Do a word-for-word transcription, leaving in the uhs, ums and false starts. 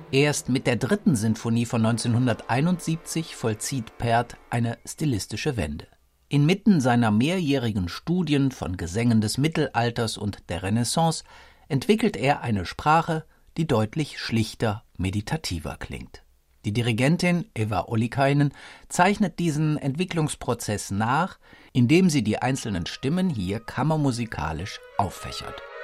Erst mit der dritten Sinfonie von neunzehnhunderteinundsiebzig vollzieht Pärt eine stilistische Wende. Inmitten seiner mehrjährigen Studien von Gesängen des Mittelalters und der Renaissance entwickelt er eine Sprache, die deutlich schlichter, meditativer klingt. Die Dirigentin Eva Ollikainen zeichnet diesen Entwicklungsprozess nach, indem sie die einzelnen Stimmen hier kammermusikalisch auffächert.